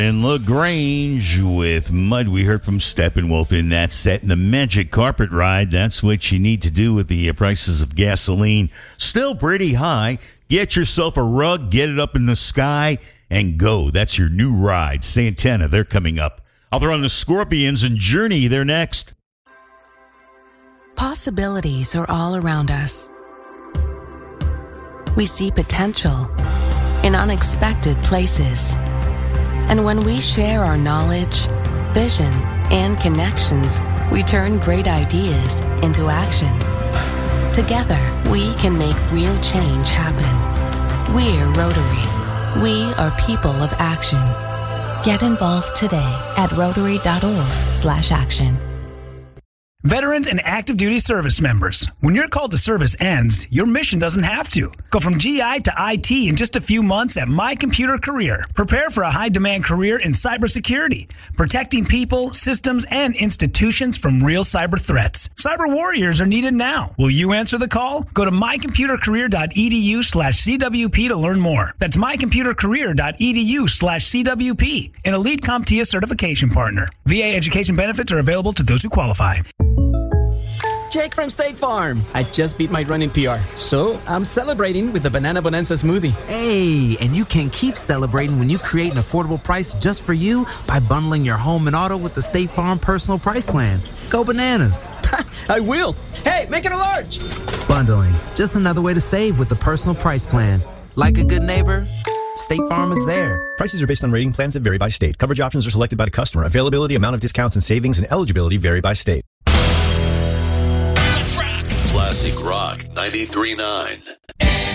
And LaGrange with Mud. We heard from Steppenwolf in that set. And the Magic Carpet Ride, that's what you need to do with the prices of gasoline. Still pretty high. Get yourself a rug, get it up in the sky, and go. That's your new ride. Santana, they're coming up. I'll throw on the Scorpions and Journey. They're next. Possibilities are all around us. We see potential in unexpected places. And when we share our knowledge, vision, and connections, we turn great ideas into action. Together, we can make real change happen. We're Rotary. We are people of action. Get involved today at Rotary.org/action. Veterans and active duty service members, when your call to service ends, your mission doesn't have to. Go from GI to IT in just a few months at My Computer Career. Prepare for a high-demand career in cybersecurity, protecting people, systems, and institutions from real cyber threats. Cyber warriors are needed now. Will you answer the call? Go to mycomputercareer.edu/CWP to learn more. That's mycomputercareer.edu/CWP, an elite CompTIA certification partner. VA education benefits are available to those who qualify. Jake from State Farm. I just beat my running PR, so I'm celebrating with the Banana Bonanza smoothie. Hey, and you can keep celebrating when you create an affordable price just for you by bundling your home and auto with the State Farm Personal Price Plan. Go bananas. I will. Hey, make it a large. Bundling, just another way to save with the Personal Price Plan. Like a good neighbor, State Farm is there. Prices are based on rating plans that vary by state. Coverage options are selected by the customer. Availability, amount of discounts and savings, and eligibility vary by state. Classic Rock 93.9.